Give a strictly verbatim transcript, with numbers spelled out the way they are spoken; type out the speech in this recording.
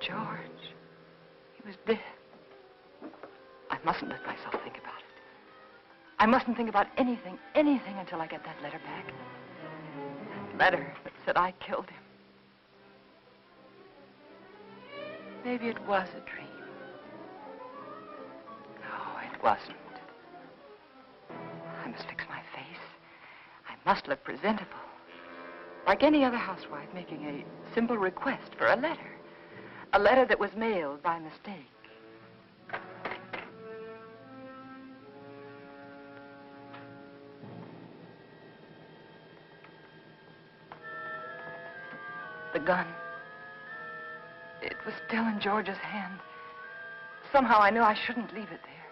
George. He was dead. I mustn't let myself think about it. I mustn't think about anything, anything until I get that letter back. That letter that said I killed him. Maybe it was a dream. No, it wasn't. I must fix my face. I must look presentable. Like any other housewife making a simple request for a letter. A letter that was mailed by mistake. The gun. It was still in George's hand. Somehow I knew I shouldn't leave it there.